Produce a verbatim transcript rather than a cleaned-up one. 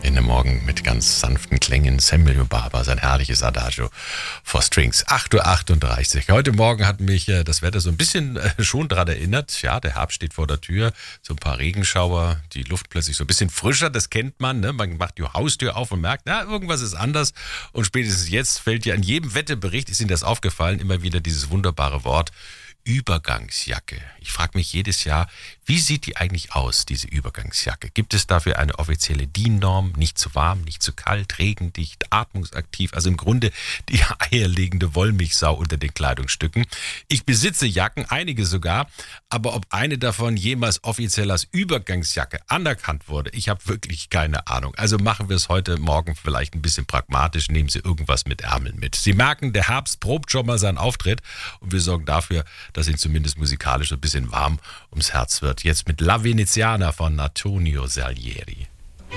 in den Morgen mit ganz sanften Klängen. Samuel Barber, sein herrliches Adagio for Strings. acht Uhr achtunddreißig. Heute Morgen hat mich äh, das Wetter so ein bisschen äh, schon daran erinnert. Ja, der Herbst steht vor der Tür. So ein paar Regenschauer, die Luft plötzlich so ein bisschen frischer, das kennt man. Ne? Man macht die Haustür auf und merkt, na, irgendwas ist anders. Und spätestens jetzt fällt ja in jedem Wetterbericht, ist Ihnen das aufgefallen, immer wieder dieses wunderbare Wort Übergangsjacke. Ich frage mich jedes Jahr, wie sieht die eigentlich aus, diese Übergangsjacke? Gibt es dafür eine offizielle D I N-Norm? Nicht zu warm, nicht zu kalt, regendicht, atmungsaktiv, also im Grunde die eierlegende Wollmilchsau unter den Kleidungsstücken. Ich besitze Jacken, einige sogar, aber ob eine davon jemals offiziell als Übergangsjacke anerkannt wurde, ich habe wirklich keine Ahnung. Also machen wir es heute Morgen vielleicht ein bisschen pragmatisch, nehmen Sie irgendwas mit Ärmeln mit. Sie merken, der Herbst probt schon mal seinen Auftritt und wir sorgen dafür, dass Ihnen zumindest musikalisch ein bisschen warm ums Herz wird. Jetzt mit La Veneziana von Antonio Salieri.